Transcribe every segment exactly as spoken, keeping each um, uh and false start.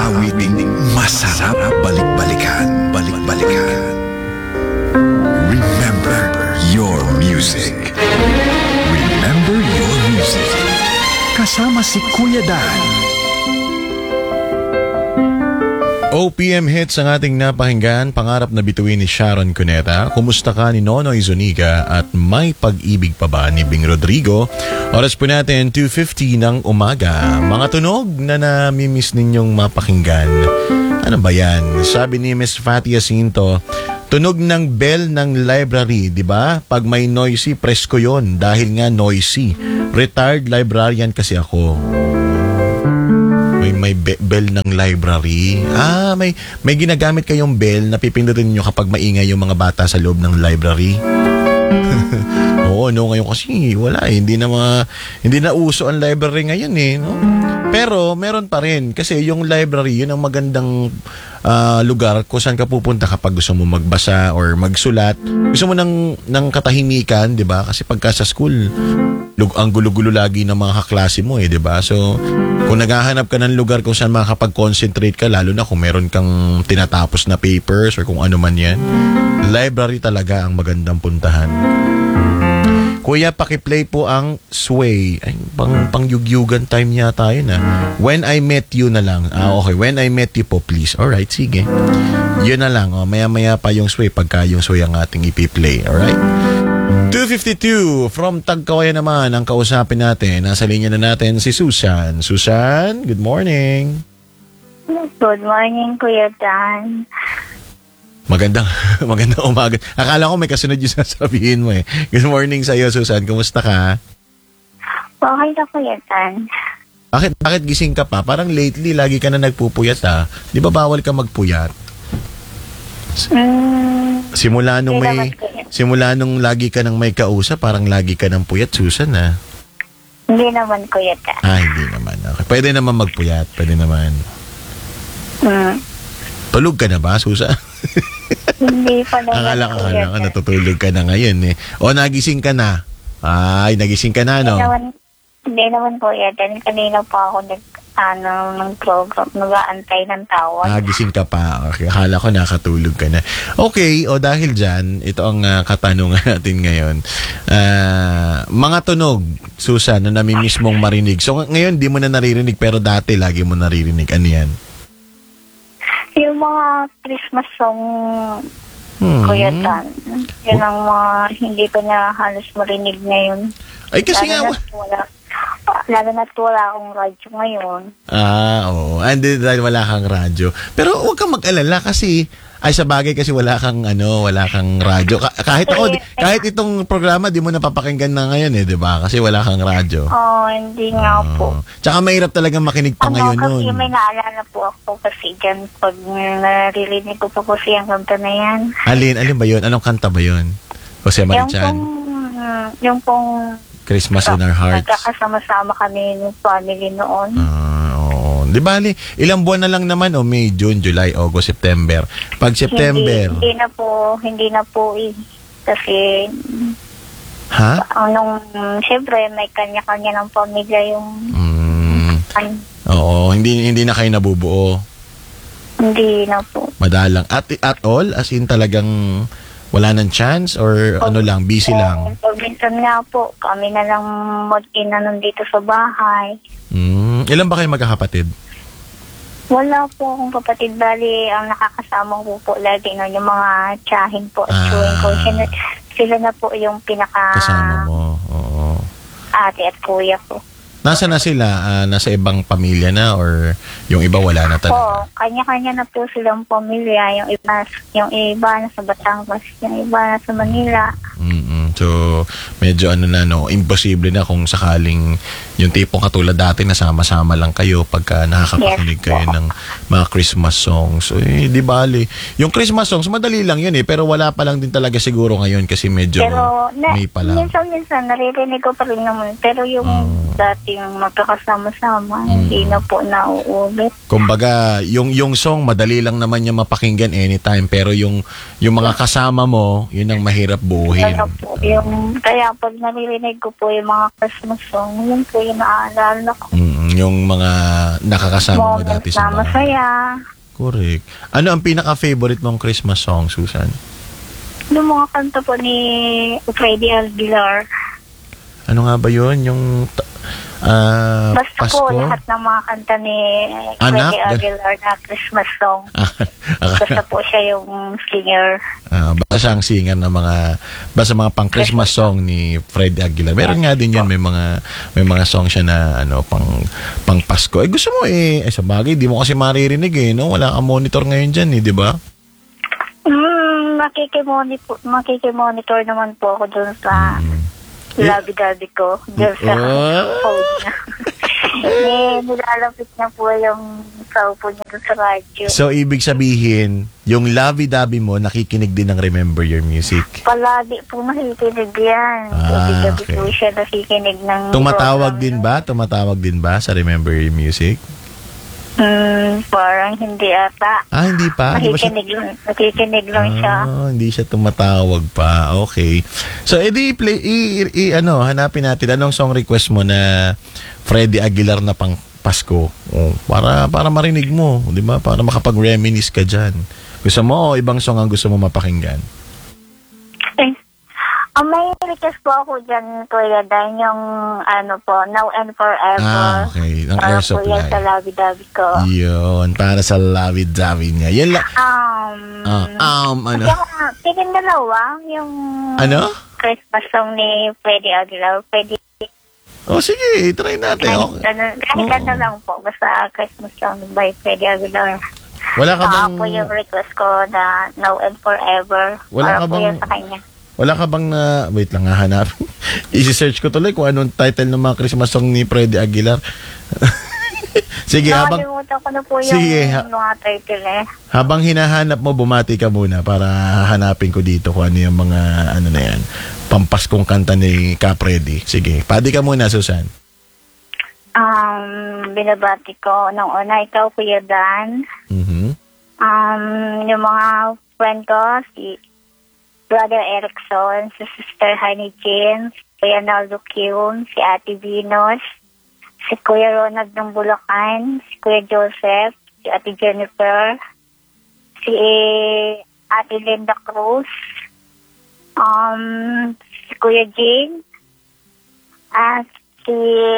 awiting masarap balik-balikan. Balik-balikan. Remember your music. Remember your music. Kasama si Kuya Dan. O P M hits ang ating napakinggan, Pangarap na Bituin ni Sharon Cuneta, Kumusta Ka ni Nonoy Zuniga at May Pag-ibig Pa Ba ni Bing Rodrigo. Oras po natin two fifty ng umaga. Mga tunog na namimiss ninyong mapakinggan. Ano ba yan? Sabi ni Miss Fatty Jacinto, tunog ng bell ng library, di ba? Pag may noisy, presko yon dahil nga noisy. Retired librarian kasi ako. May, may be- bell ng library. Ah, may may ginagamit kayong bell na pipindutin niyo kapag maingay yung mga bata sa loob ng library. Oo, no, ngayon kasi wala eh. Hindi na mga, hindi na uso ang library ngayon eh, no? Pero meron pa rin kasi yung library, yun ang magandang uh, lugar kung saan ka pupunta kapag gusto mo magbasa or magsulat. Gusto mo ng ng katahimikan, 'di ba? Kasi pagka sa school, lug ang gulo-gulo lagi ng mga kaklase mo eh, 'di ba? So, kung naghahanap ka ng lugar kung saan makakapag-concentrate ka, lalo na kung meron kang tinatapos na papers or kung ano man 'yan, library talaga ang magandang puntahan. Kuya, pakiplay po ang Sway. Ay, pang, pangyugyugan time yata yun ah. When I Met You na lang. Ah, okay. When I Met You po, please. Alright, sige. Yun na lang. Oh. Maya-maya pa yung Sway pagka yung Sway ang ating ipi-play. Alright? two fifty-two from Tagkawayan naman ang kausapin natin. Nasa linya na natin si Susan. Susan, good morning. Good morning, Kuya Dan. Magandang, magandang umaga. Akala ko may kasunod yung sasabihin mo eh. Good morning sa iyo, Susan. Kumusta ka? Okay na, Kuya Dan. Bakit, bakit gising ka pa? Parang lately, lagi ka na nagpupuyat ha. Di ba bawal ka magpuyat? Mm, simula nung may, simula nung lagi ka nang may kausap, parang lagi ka nang puyat, Susan ha? Hindi naman, Kuya Dan. Ah, hindi naman. Okay. Pwede naman magpuyat. Pwede naman. Mm. Tulog ka na ba, Susan? Hindi pa naman, akala, Kuya akala ka Dan. natutulog ka na ngayon eh. O, nagising ka na. Ay, nagising ka na, no? Hindi naman, hindi naman, Kuya Dan. Kanina pa ako nag, ano, ng program, nag-aantay ng tawag. Nagising ka pa. Okay, akala ko nakatulog ka na. Okay, o dahil dyan, ito ang uh, katanungan natin ngayon. Uh, mga tunog, Susan, na namimiss mong marinig. So, ngayon, di mo na naririnig, pero dati lagi mo naririnig. Ano yan? Yung mga Christmas song, Hmm. Kuya Dan. Yun ang mga hindi ko na halos marinig ngayon. Ay, kasi lalo nga... na't wala, lalo na't wala akong radyo ngayon. Ah, oo. And dahil wala kang radyo. Pero huwag kang mag-alala kasi... Ay, sa bagay kasi wala kang, ano, wala kang radyo. Ka- kahit ako, di- kahit itong programa, di mo napapakinggan na ngayon eh, di ba? Kasi wala kang radyo. Oo, oh, hindi nga Oo. po. Tsaka mahirap talagang makinig pa Ano, ngayon kasi nun. may naalala po ako kasi dyan pag naririnig ko po kasi ang kanta na yan. Alin, alin ba yun? Anong kanta ba yun? Jose Yung Marichan. pong, yung pong Christmas in Our Hearts. nagkakasama-sama kami ng family noon. Ah, oo. Di ba, li, ilang buwan na lang naman, o May, June, July, August, September. Pag September... Hindi, hindi na po, hindi na po eh. Kasi, Ha? anong, siyempre may kanya-kanya ng pamilya yung, Mm, an, oo, hindi hindi na kayo nabubuo. hindi na po. Madalang. At, at all? As in talagang wala nang chance? Or ano lang, busy lang? Pag minsan nga po, kami na lang mag-ina nandito sa bahay. Mm, ilan ba kayo magkakapatid? Wala po akong kapatid. Bali, ang nakakasama ko po lagi nun, yung mga tiyahin po at Ah. chewin ko. Sila, sila na po yung pinaka Kasama mo? Oo. ate at kuya ko. Nasa na sila? Ah, nasa ibang pamilya na? Or yung iba wala na Oo, talaga? kanya-kanya na po silang pamilya. Yung iba, yung iba nasa Batangas, yung iba nasa Manila. Mm-mm. So, medyo ano na, no, imposible na kung sakaling yung tipong katulad dati na sama-sama lang kayo pagka nakakapakinig Yes, kayo po. ng mga Christmas songs. Eh, di bali. Yung Christmas songs, madali lang yun eh, pero wala pa lang din talaga siguro ngayon kasi medyo Pero, na, May pa lang. minsan-minsan, naririnig ko pa rin naman. Pero yung Mm. dating magkakasama-sama. Mm. Hindi na po nauulit. Kumbaga, yung yung song madali lang naman niya mapakinggan anytime, pero yung yung mga kasama mo, yun ang mahirap buuhin. Kaya po, yung, kaya pag naririnig ko po yung mga Christmas song, yun po yung naaalala ko. Mm, yung mga nakakasama mo dati Moments sa na bahay. masaya. Correct. Ano ang pinaka-favorite mong Christmas song, Susan? Yung mga kanta po ni Freddie Aguilar. Ano nga ba yun? Yung ah, Basta Pasko? po, lahat ng mga kanta ni Anak? Freddie Aguilar na Christmas song. Basta po siya yung singer. Ah, basta siyang singer ng mga basta mga pang Christmas song ni Fred Aguilar. Meron nga din 'yan, may mga may mga song siya na ano pang pang Pasko. Eh gusto mo eh, eh sa bagay, di mo kasi maririnig eh, no? Wala kang monitor ngayon diyan eh, di ba? Hmm, makikimonitor, makikimonitor naman po ako dun sa labi-dabi ko. Dun sa Oh. phone niya. eh, nilalapit niya po yung cellphone niya dun sa radyo. So ibig sabihin, yung lovey-dovey mo nakikinig din ng Remember Your Music. Palagi po nakikinig yan. Ah, Gabi-gabi okay. po siya nakikinig ng Tumatawag program din niya. ba? Tumatawag din ba sa Remember Your Music? Hmm, parang hindi ata. Ah, hindi pa. Hindi ba siya- Nakikinig lang, nakikinig lang siya. Ah, hindi siya tumatawag pa. Okay. So, edi play i, i, ano, hanapin natin anong song request mo na Freddie Aguilar na pang Pasko. Oh, para para marinig mo, 'di ba? Para makapag-reminisce ka diyan. Gusto mo o ibang song ang gusto mo mapakinggan? Eh, ang may request po ako dyan, Kuya Dan, yung ano po, Now and Forever. Ah, okay. Ang Para Air po yan Supply. sa labi-dabi ko. Yun, para sa lovey-dovey niya. Yan lang. Um, Ah, um, ano? Kaya, tigin dalawa, yung Ano? Christmas song ni Freddie Aguilar. Freddie, Oh, sige, try natin. kahit, Okay. ano, kahit Oo. ano lang po, basta Christmas song by Freddie Aguilar. Wala ka Saka bang po yung request ko na Now and Forever. Wala para ka po bang- yan sa kanya. Wala ka bang na wait lang hahanap. I-search ko tuloy kung anong title ng mga Christmas song ni Freddie Aguilar. Sige, habang Nakalimutan ko na po yung Sige, ha- mga title eh. habang hinahanap mo, bumati ka muna para hanapin ko dito kung ano yung mga ano na yan. Pampaskong kanta ni Capredi. Sige, padi ka muna, Susan. Um, binabati ko nung una, ikaw, Kuya Dan. Mhm. Um, yung mga friend ko, si Brother Erickson, si Sister Honey Jean, si Kuya Naldo Kium, si Ate Venus, si Kuya Ronald ng Bulacan, si Kuya Joseph, si Ate Jennifer, si Ate Linda Cruz, um, si Kuya Jane, at si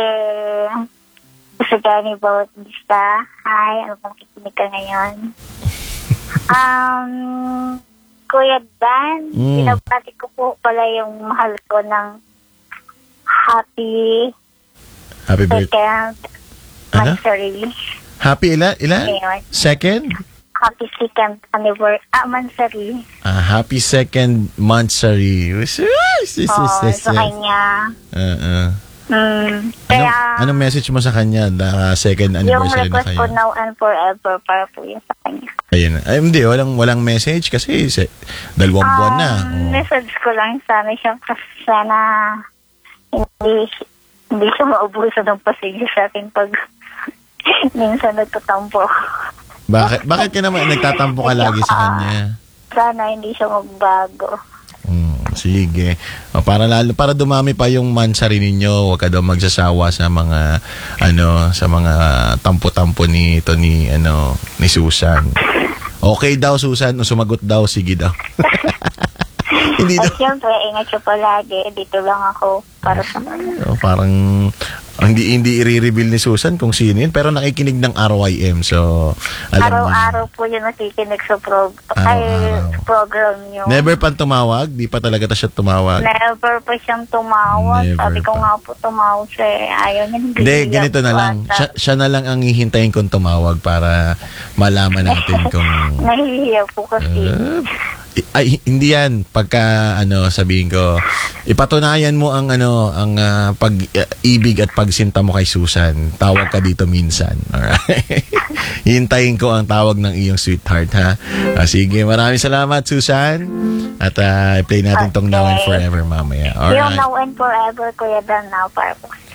si Danny Bautista. Hi, ano pang kikinig ka ngayon? um, Kuya Dan, Mm. binabati ko po pala yung mahal ko ng happy Happy birthday. second Ano? anniversary. Happy ilan? Ilan? Ngayon. Second? Happy second anniversary. Ah, anniversary. Ah, happy second monthsary. Sis, sis, Oh, sis, sa sis. kanya. Uh, uh. Mm, Anong, kaya, anong message mo sa kanya na second yung anniversary na request kayo? ko now and forever para po yun sa kanya. Ayun. Ay, hindi, walang, walang message kasi se, dalawang buwan na. Um, Oh. Message ko lang sana siya kasi sana hindi, hindi siya maubusan ng pasigyo sa akin pag minsan nagtatampo. Bakit, bakit ka naman nagtatampo ka lagi sa kanya? Sana hindi siya magbago. Hmm, sige. O, para lalo para dumami pa yung mansari ninyo, wag ka daw magsasawa sa mga ano, sa mga tampo-tampo ni ito ni ano, ni Susan. Okay daw, Susan, o sumagot daw, sige daw. Hindi daw. At siyempre, ingat siya palagi. Dito lang ako para sa kanya. O, parang hindi hindi i-reveal ni Susan kung sino yun, pero nakikinig ng R Y M. So, alam niyo. Araw-araw po yun nakikinig sa prog ay, Araw-araw. program niyo. Never pa tumawag? Di pa talaga ta siya tumawag? Never pa siyang tumawag. Never Sabi ko pa. nga po tumawag siya. eh. Ayaw niya. Hindi, ganito na lang. Siya, siya na lang ang hihintayin kong tumawag para malaman natin kung... Nahihiya po kasi. Uh, ay, hindi yan. Pagka, ano, sabihin ko, ipatunayan mo ang, ano, ang ah, pag-ibig at pagsinta mo kay Susan. Tawag ka dito minsan. Alright? Hintayin ko ang tawag ng iyong sweetheart, ha? Ah, sige, maraming salamat, Susan. At ah, i-play natin tong Now and Okay. Forever mamaya. Yung Alright. now and forever, Kuya Dan, now para po sa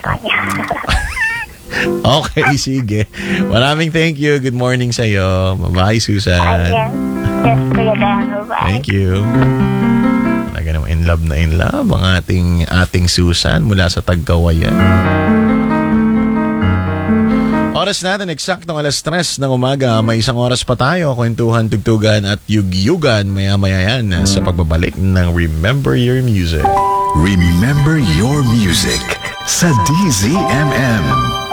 kanya. Okay, sige. Maraming thank you. Good morning sa'yo. Bye, Susan. Ayan. Yes, Kuya Dan. Bye. Thank you. Talaga naman in love na in love ang ating ating Susan mula sa Tagkawayan. Oras natin, eksaktong alas tres ng umaga. May isang oras pa tayo. Kwentuhan, tugtugan at yugyugan. Maya-maya yan sa pagbabalik ng Remember Your Music. Remember Your Music sa D Z M M.